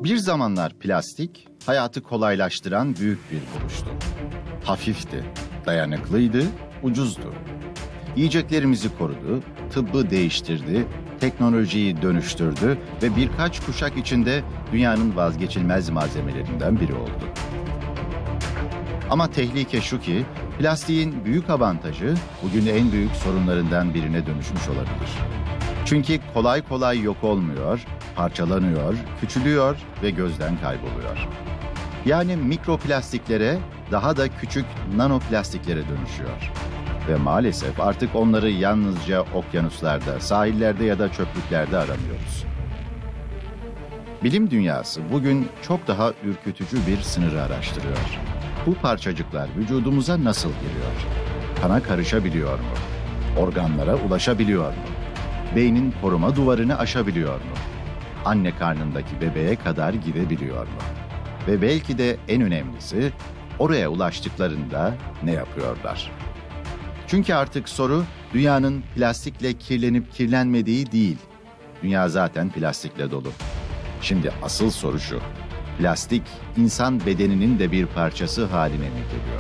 Bir zamanlar plastik, hayatı kolaylaştıran büyük bir buluştu. Hafifti, dayanıklıydı, ucuzdu. Yiyeceklerimizi korudu, tıbbı değiştirdi, teknolojiyi dönüştürdü ve birkaç kuşak içinde dünyanın vazgeçilmez malzemelerinden biri oldu. Ama tehlike şu ki, plastiğin büyük avantajı bugün en büyük sorunlarından birine dönüşmüş olabilir. Çünkü kolay kolay yok olmuyor, parçalanıyor, küçülüyor ve gözden kayboluyor. Yani mikroplastiklere, daha da küçük nanoplastiklere dönüşüyor. Ve maalesef artık onları yalnızca okyanuslarda, sahillerde ya da çöplüklerde aramıyoruz. Bilim dünyası bugün çok daha ürkütücü bir sınırı araştırıyor. Bu parçacıklar vücudumuza nasıl giriyor? Kana karışabiliyor mu? Organlara ulaşabiliyor mu? Beynin koruma duvarını aşabiliyor mu? Anne karnındaki bebeğe kadar gidebiliyor mu? Ve belki de en önemlisi, oraya ulaştıklarında ne yapıyorlar? Çünkü artık soru dünyanın plastikle kirlenip kirlenmediği değil. Dünya zaten plastikle dolu. Şimdi asıl soru şu: plastik insan bedeninin de bir parçası haline mi geliyor?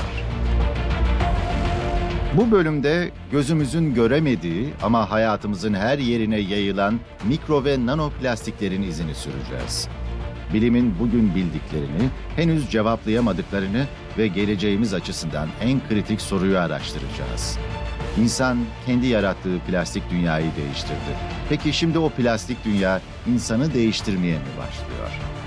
Bu bölümde gözümüzün göremediği ama hayatımızın her yerine yayılan mikro ve nanoplastiklerin izini süreceğiz. Bilimin bugün bildiklerini, henüz cevaplayamadıklarını ve geleceğimiz açısından en kritik soruyu araştıracağız. İnsan kendi yarattığı plastik dünyayı değiştirdi. Peki şimdi o plastik dünya insanı değiştirmeye mi başlıyor?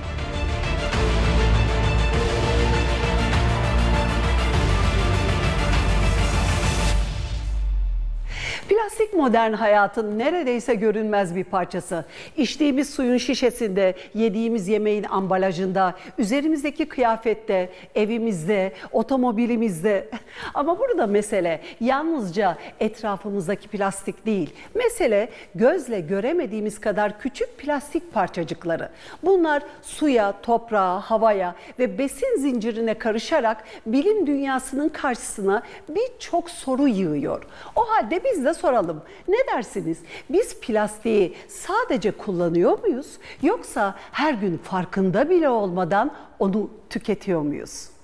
Plastik modern hayatın neredeyse görünmez bir parçası. İçtiğimiz suyun şişesinde, yediğimiz yemeğin ambalajında, üzerimizdeki kıyafette, evimizde, otomobilimizde. Ama burada mesele yalnızca etrafımızdaki plastik değil. Mesele gözle göremediğimiz kadar küçük plastik parçacıkları. Bunlar suya, toprağa, havaya ve besin zincirine karışarak bilim dünyasının karşısına birçok soru yığıyor. O halde biz de soralım. Ne dersiniz? Biz plastiği sadece kullanıyor muyuz? Yoksa her gün farkında bile olmadan onu tüketiyor muyuz?